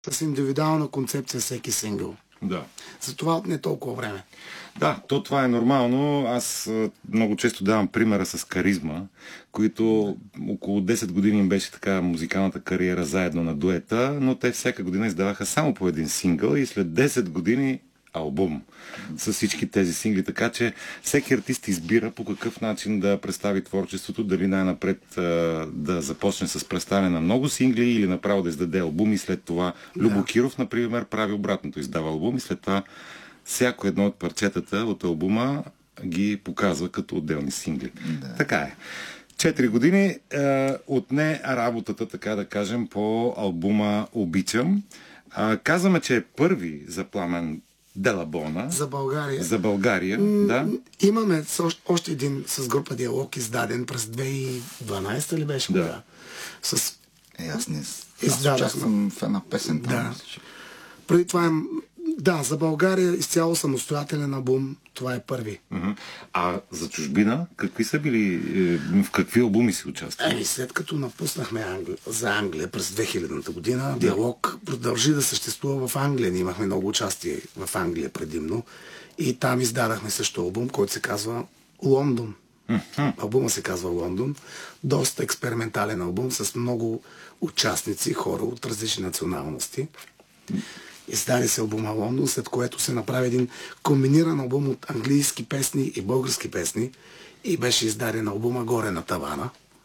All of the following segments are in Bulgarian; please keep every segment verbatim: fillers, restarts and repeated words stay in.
с индивидуална концепция всеки сингъл. Да. Затова отне толкова време. Да, то това е нормално. Аз много често давам примера с Каризма, които около десет години им беше така музикалната кариера заедно на дуета, но те всяка година издаваха само по един сингъл и след десет години албум с всички тези сингли, така че всеки артист избира по какъв начин да представи творчеството, дали най-напред а, да започне с представяне на много сингли или направо да издаде албум и след това Любо Да. Киров, например, прави обратното, издава албум и след това всяко едно от парчетата от албума ги показва като отделни сингли. Да. Така е. Четири години е, отне работата, така да кажем, по албума Обичам. Е, казваме, че е първи за Пламен Делабона. За България. За България, М- да. Имаме още, още един с група Диалог, издаден през две хиляди и дванадесета ли беше? Да. Да. С... Е, аз не... Аз Издадахме. участвам в една песен там. Да. мисля, че- Преди това е... Да, за България изцяло самостоятелен албум. Това е първи. Мгм. А за чужбина, какви са били, е, в какви албуми си участвали? Еми, след като напуснахме Англи... за Англия през две хилядната година, Диалог продължи да съществува в Англия. Ние имахме много участие в Англия предимно. И там издадахме също албум, който се казва Лондон. Албума се казва Лондон. Доста експериментален албум с много участници, хора от различни националности. Издаде се албума Лондон, след което се направи един комбиниран албум от английски песни и български песни и беше издаден албума Горе на тавана.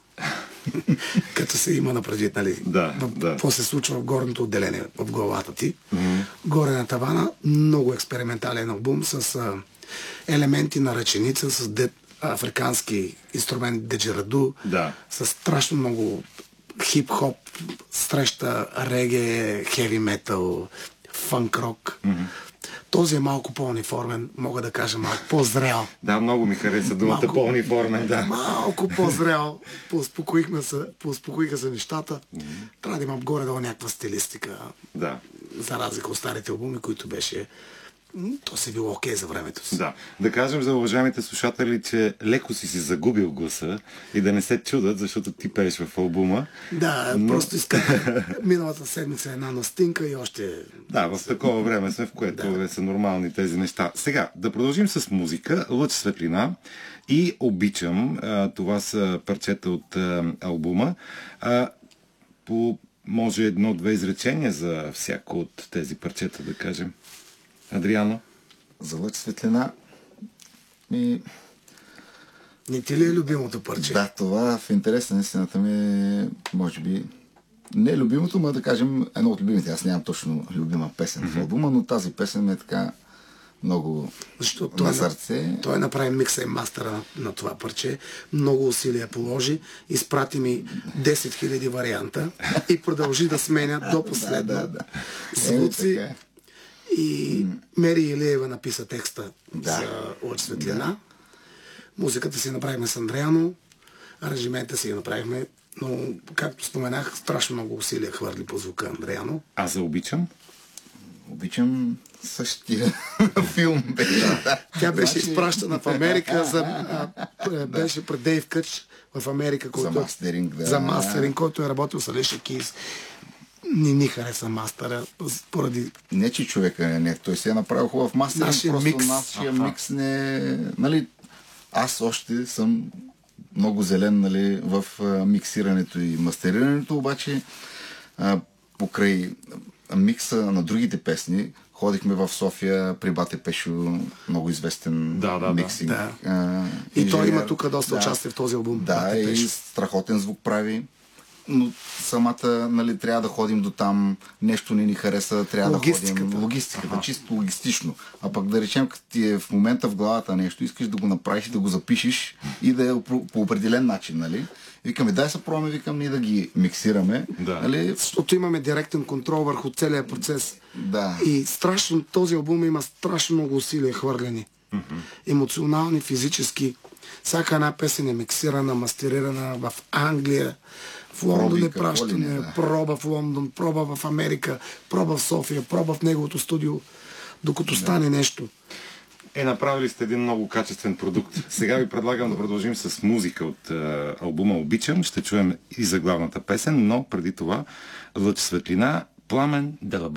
Като се има на предвид, нали? Да, в- да. Какво се случва в горното отделение, в главата ти. Горе на тавана, много експериментален албум с а, елементи на ръченица, с де, африкански инструмент деджераду, Да. с страшно много хип-хоп, среща реге, хеви метал, фънк-рок. Този е малко по-униформен, мога да кажа малко по-зрял. Да, много ми хареса думата Малко- по-униформен, да. Малко по-зрял. Поуспокоихме се, поуспокоиха се нещата. Трябва да имам горе-долу някаква стилистика, Да. за разлика от старите албуми, които беше... м, То се било окей за времето си. Да. Да кажем за уважаемите слушатели, че леко си си загубил гласа и да не се чудат, защото ти пееш в албума. Да, Но- просто исках миналата седмица една настинка и още... Да, в такова време сме, в което да. са нормални тези неща. Сега, да продължим с музика. Лъч светлина и Обичам. А, това са парчета от а, албума. А, по, може едно-две изречения за всяко от тези парчета, да кажем. Адриано? За лъч светлина. Ми... Не ти ли е любимото парче? Да, това в интерес на истината ми е, може би, не е любимото, но да кажем едно от любимите. Аз нямам точно любима песен mm-hmm. в албума, но тази песен ми е така много Защото на той, сърце. той направи микса и мастера на, на това парче. Много усилия положи. Изпрати ми десет хиляди варианта и продължи да сменя до последно. Да, да, да. Звуци. Е, така е. И Мери Илиева написа текста Да. за Лъч светлина. Музиката си направихме с Андреано. Аранжимента си я направихме. Но, както споменах, страшно много усилия хвърли по звука Андреано. Аз за Обичам? Обичам същия филм. Беше. Тя беше Значи- изпращана в Америка, за, а, п- беше пред Дейв Къч в Америка, който, За мастеринг, да. за мастеринг, който е работил с Алиша Кейс. Не ни хареса мастера, поради... Не, че човека не, не, той си е направил хубав мастер, Нашия просто микс. нашия Аха. микс не... Нали, аз още съм много зелен, нали, в а, миксирането и мастерирането, обаче а, покрай микса на другите песни ходихме в София при Бате Пешо, много известен Да, да, да. миксинг. Да. а, И той инженер. има тук доста участие в този албум. Да, Бате и Пешо. страхотен звук прави. Но самата, нали, трябва да ходим до там, нещо не ни хареса, трябва да Логистиката. ходим. Логистиката. Чисто логистично. А пък да речем, като ти е в момента в главата нещо, искаш да го направиш, да го запишеш и да е по, по определен начин, нали? Викаме, дай се пробваме, викам ние да ги миксираме. Да. Нали? Защото имаме директен контрол върху целия процес. Да. И страшно, този албум има страшно много усилия хвърлени. Емоционални, физически. Всяка една песен е миксирана, мастерирана в Англия, в Лондон Проби, е какво ли пращане, не, да. проба в Лондон, проба в Америка, проба в София, проба в неговото студио, докато стане нещо. Е, направили сте един много качествен продукт. Сега ви предлагам да продължим с музика от а, албума Обичам. Ще чуем и заглавната песен, но преди това Лъч светлина Пламен Делабо.